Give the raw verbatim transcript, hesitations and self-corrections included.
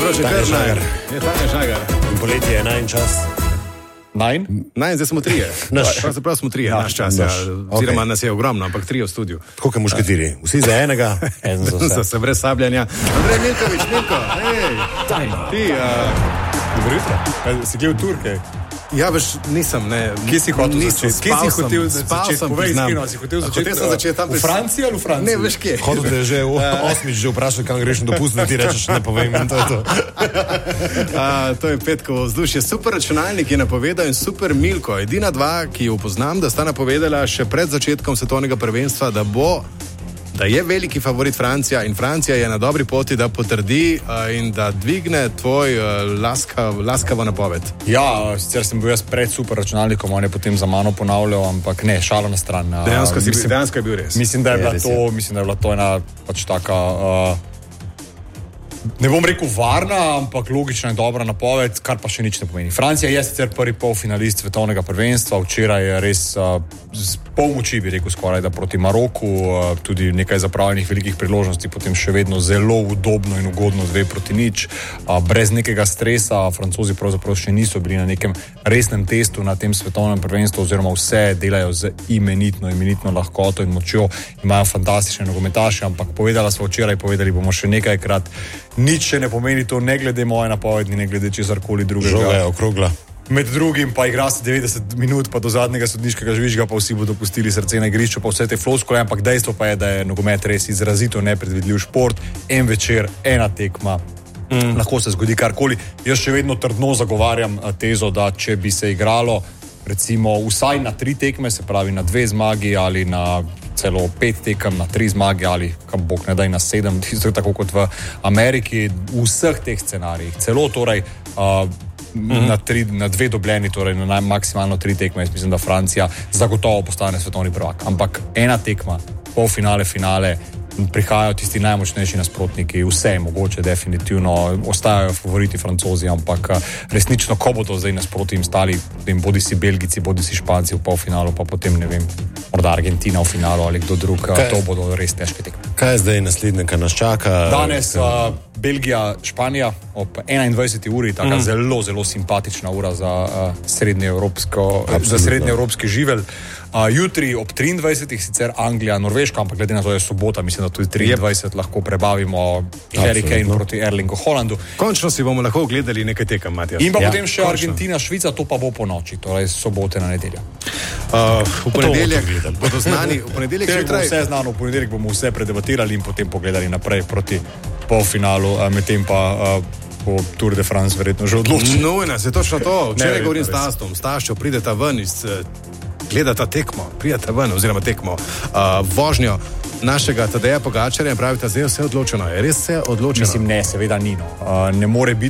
bilo že kar Žagar. Je Tanja Žagar. In poletje je najn čas. Najn? Najn, zdaj smo trije. Naš. Pravzaprav smo trije, naš čas. naš. Ja. Oziroma nas je ogromno, ampak trije v studiu. Tako kot mušketiri. Vsi za enega, en za vse. Za se brez sabljanja. Andrej Milković, Milko, hej. Ti, uh, Dobro jutro. Si gledal Turke? ja, veš, nisem, ne. Kje si hotel nisem, začeti? Kje si spal sem, hotel spal začeti? sem, Povej priznam. iskreno, si hotel začeti? Hotel sem začeti tam V pri- Franciji ali v Franciji? Ne, veš kje. Hotel te je že v osmič že vprašal, kam greš na dopust, da ti rečeš, ne povem, in to je to. A, to je petkovo vzdušje. Super računalnik je napovedal in super Milko. Edina dva, ki jo poznam, da sta napovedala še pred začetkom svetovnega prvenstva, da bo, da je veliki favorit Francija in Francija je na dobri poti, da potrdi uh, in da dvigne tvoj uh, laskav, laskavo napoved. Ja, sicer sem bil jaz pred super računalnikom, on je potem za mano ponavljal, ampak ne, šalo na stran. Dejansko, si, mislim, dejansko je bil res. Mislim, da je bila res to, mislim, da je bila to ena pač taka, uh, ne bom rekel varna, ampak logična in dobra napoved, kar pa še nič ne pomeni. Francija je sicer prvi polfinalist svetovnega prvenstva, včeraj je res uh, z pol moči, bi rekel skoraj, da proti Maroku, uh, tudi nekaj zapravljenih velikih priložnosti, potem še vedno zelo udobno in ugodno dve proti nič, uh, brez nekega stresa. Francozi pravzaprav še niso bili na nekem resnem testu na tem svetovnem prvenstvu, oziroma vse delajo z imenitno, imenitno lahkoto in močjo, imajo fantastične nogometaše, ampak povedala smo včeraj, povedali bomo še nekajkrat, nič še ne pomeni to, ne glede moje napovedi, ne glede česarkoli drugega. Žoga je okrogla. Med drugim pa igra se devetdeset minut, pa do zadnjega sodniškega žvižga, pa vsi bodo pustili srce na igrišču, pa vse te floskole, ampak dejstvo pa je, da je nogomet res izrazito nepredvidljiv šport. En večer, ena tekma, mm. lahko se zgodi karkoli. Jaz še vedno trdno zagovarjam tezo, da če bi se igralo recimo vsaj na tri tekme, se pravi na dve zmagi ali na celo pet tekem, na tri zmage ali, kam bog ne daj, na sedem, tisto tako kot v Ameriki, v vseh teh scenarijih, celo torej uh, mm-hmm. na, tri, na dve dobljeni, torej na naj, maksimalno tri tekme, jaz mislim, da Francija zagotovo postane svetovni prvak. Ampak ena tekma, polfinale, finale, prihajajo tisti najmočnejši nasprotniki, vse je mogoče, definitivno ostajajo favoriti Francozi, ampak resnično, ko bodo zdaj nasproti jim stali, bodi si Belgijci, bodi si Španci v polfinalu, pa potem ne vem, morda Argentina v finalu ali kdo drug, kaj, to bodo res težke tekme. Kaj je zdaj naslednje, kar nas čaka? Danes uh, Belgija, Španija ob enaindvajseti uri, taka mm. zelo, zelo simpatična ura za uh, srednjeevropsko, za srednjeevropski živelj. Uh, jutri ob triindvajsetih sicer Anglija, Norveška, ampak glede na to je sobota, mislim, da tudi triindvajset lahko prebavimo Harry Kane proti Erlingu Haalandu. Končno si bomo lahko gledali nekaj tekem, Matjaž. In pa Ja, potem še končno. Argentina, Švica, to pa bo po noči, torej sobote na nedeljo. Uh, v ponedeljek bodo znani, v ponedeljek Ker bo zjutraj. vse znano, v ponedeljek bomo vse predebatirali in potem pogledali naprej proti polfinalu, uh, medtem pa uh, bo Tour de France verjetno že odločil. Nujno, se točno to. Včeraj verjetno, govorim s res. Tastom, s Taščo, prideta ven iz, eh, gledata tekmo, prideta ven, oziroma tekmo, uh, vožnjo našega Tadeja Pogačarja in pravita, zdaj je vse odločeno. Je res vse odločeno? Mislim, ne, seveda ni. No. Uh, ne more biti.